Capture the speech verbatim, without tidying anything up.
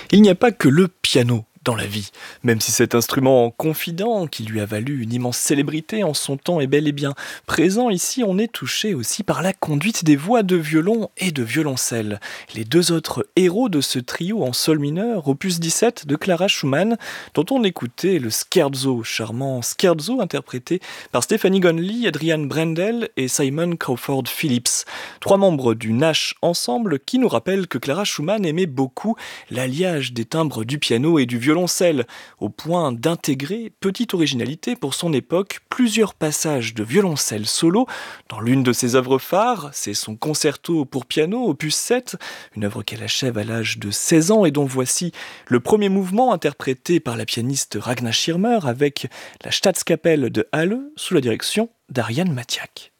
Il n'y a pas que le piano dans la vie, même si cet instrument confident qui lui a valu une immense célébrité en son temps est bel et bien présent ici, on est touché aussi par la conduite des voix de violon et de violoncelle. Les deux autres héros de ce trio en sol mineur, opus dix-sept de Clara Schumann, dont on écoutait le scherzo, charmant scherzo interprété par Stephanie Gonley, Adrian Brendel et Simon Crawford Phillips. Trois membres du Nash Ensemble qui nous rappellent que Clara Schumann aimait beaucoup l'alliage des timbres du piano et du violoncelle, au point d'intégrer, petite originalité pour son époque, plusieurs passages de violoncelle solo. Dans l'une de ses œuvres phares, c'est son concerto pour piano, opus sept, une œuvre qu'elle achève à l'âge de seize ans et dont voici le premier mouvement interprété par la pianiste Ragna Schirmer avec la Staatskapelle de Halle sous la direction d'Ariane Matiak.